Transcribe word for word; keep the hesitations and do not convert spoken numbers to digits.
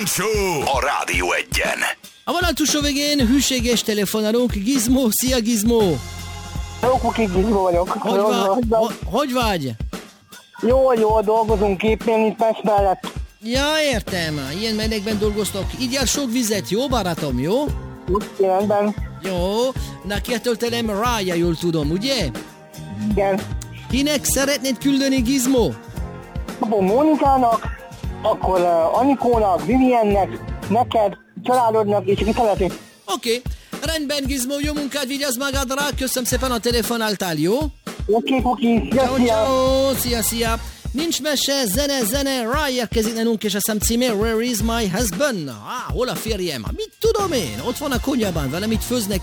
Show a Rádió Egyen. A vonal túlsó végén hűséges telefonálunk. Gizmo, szia Gizmo! Jó, Kuki, Gizmo vagyok. Hogy, Jó, va- jó, ho- hogy vagy? Jó, jó, dolgozunk képén itt Pest mellett. Ja, értem. Ilyen melegben dolgoztok. Igyál sok vizet, jó barátom, jó? Rendben. Jó. Na, kitöltelem Rája, jól tudom, ugye? Igen. Kinek szeretnéd küldeni, Gizmo? Abban Mónikának, akkor uh, Anikónak, Viviennek, neked, családodnak és ki szereti. Oké. Okay. Rendben, Gizmo, jó munkát, vigyázz magadra. Köszönöm szépen, a telefonáltál, jó? Oké, okay, Kuki, szia, Ciao, szia. ciao, szia, szia. Nincs mese, zene, zene, Rá érkezik nálunk, és a szám címe Where is my husband? Ah, hol a férjem? Mit tudom én? Ott van a konyhában, vele mit főznek